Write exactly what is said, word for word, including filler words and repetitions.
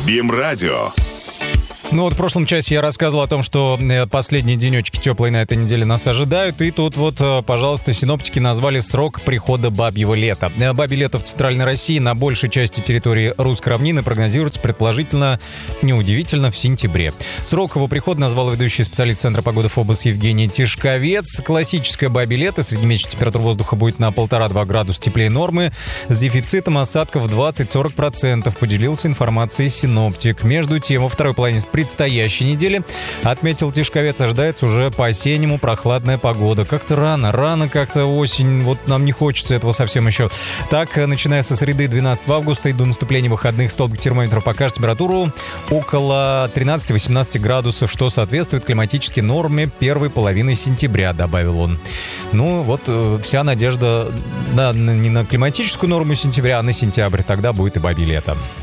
БИМ-радио. Ну вот в прошлом часе я рассказывал о том, что последние денечки теплые на этой неделе нас ожидают. И тут вот, пожалуйста, синоптики назвали срок прихода бабьего лета. Бабье лето в Центральной России на большей части территории русской равнины прогнозируется предположительно, неудивительно, в сентябре. Срок его прихода назвал ведущий специалист Центра погоды ФОБОС Евгений Тишковец. Классическое бабье лето. Среднемесячная температура воздуха будет на полтора-два градуса теплее нормы с дефицитом осадков двадцать-сорок процентов, поделился информацией синоптик. Между тем, во второй половине предстоящей недели, отметил Тишковец, ожидается уже по-осеннему прохладная погода. Как-то рано, рано как-то осень, вот нам не хочется этого совсем еще. Так, начиная со среды двенадцатого августа и до наступления выходных столбик термометра покажет температуру около тринадцать-восемнадцать градусов, что соответствует климатической норме первой половины сентября, добавил он. Ну, вот вся надежда на, не на климатическую норму сентября, а на сентябрь, тогда будет и бабье лето.